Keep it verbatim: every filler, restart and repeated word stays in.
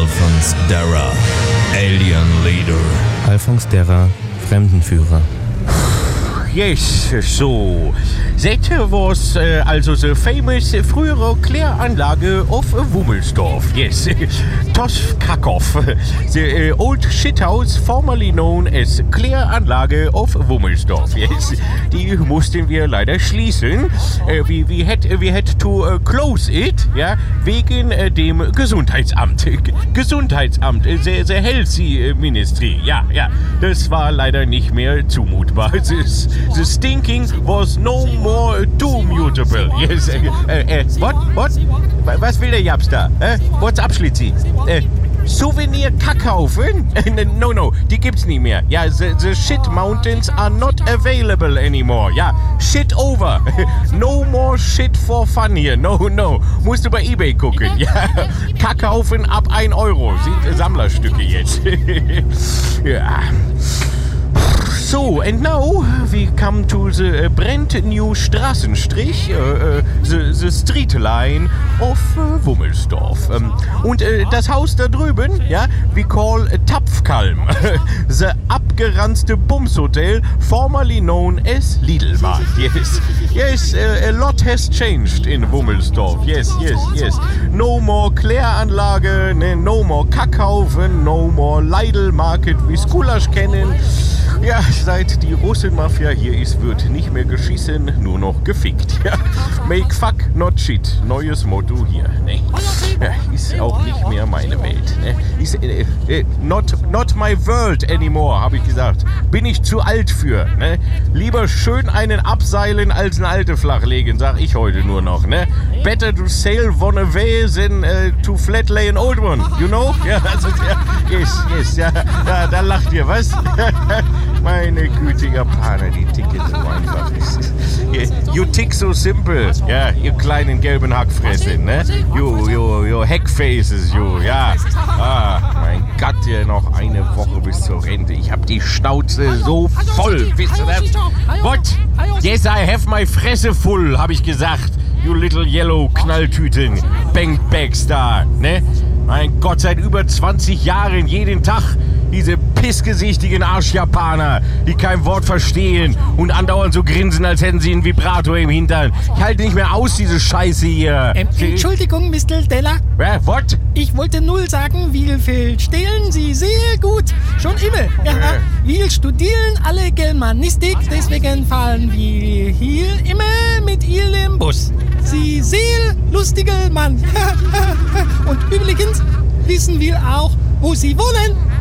Alphonse Darra, Alien Leader. Alphonse Darra, Fremdenführer. Yes, so. That was uh, also the famous frühere Kläranlage of Wummelsdorf. Yes, Tosh Krakow. The uh, old shithouse formerly known as Kläranlage of Wummelsdorf. Yes, die mussten wir leider schließen. Uh, we, we, had, we had to uh, close it, ja, wegen uh, dem Gesundheitsamt. Gesundheitsamt, the, the Healthy Ministry. Ja, ja, das war leider nicht mehr zumutbar. The, the stinking was no more too-mutable. Yes, äh, äh, what, what? Was will der Japs da? Äh, what's up, Schlitzi? Äh, Souvenir-Kackhaufen? No, no, die gibt's nicht mehr. Ja, the, the shit mountains are not available anymore. Ja, shit over. No more shit for fun hier. No, no. Musst du bei eBay gucken. Ja, Kackhaufen ab ein Euro. Sind Sammlerstücke jetzt. Ja. So, and now we come to the uh, brand new Straßenstrich, uh, uh, the, the street line of uh, Wummelsdorf. Um, und uh, das Haus da drüben, ja, we call uh, Tapfkalm, the abgeranzte Bumshotel, formerly known as Lidlmarkt. Yes, yes, uh, a lot has changed in Wummelsdorf. Yes, yes, yes. No more Kläranlage, ne, no more Kackhaufen, no more Lidl Market, wie Skulasch kennen. Ja, seit die Russenmafia hier ist, wird nicht mehr geschissen, nur noch gefickt. Ja. Make fuck, not shit. Neues Motto hier. Ne? Ja, ist auch nicht mehr meine Welt. Ne? Ist äh, äh, not, not my world anymore, habe ich gesagt. Bin ich zu alt für. Ne? Lieber schön einen abseilen als eine alte flachlegen, sag ich heute nur noch. Ne? Better to sail one away than uh, to flat lay an old one. You know? Ja, also, ja, yes, yes, ja, ja, da lacht ihr, was? Meine gütige Japaner, die ticken so einfach. You tick so simple. Ja, ihr kleinen gelben Hackfressen, ne? You, you, you Hackfaces, you, ja. Ah, mein Gott, hier noch eine Woche bis zur Rente. Ich hab die Schnauze so voll, wisst ihr das? What? Yes, I have my Fresse full, hab ich gesagt. You little yellow Knalltüten, Bankbags da, ne? Mein Gott, seit über zwanzig Jahren, jeden Tag diese pissgesichtigen Arschjapaner, die kein Wort verstehen und andauernd so grinsen, als hätten sie einen Vibrator im Hintern. Ich halte nicht mehr aus, diese Scheiße hier. Ähm, Entschuldigung, Mister Della. Äh, what? Ich wollte nur sagen, wir verstehen Sie sehr gut. Schon immer. Ja, Äh. wir studieren alle Germanistik, deswegen fahren wir hier immer mit Ihrem Bus. Sie sehr lustiger Mann. Und übrigens wissen wir auch, wo Sie wohnen.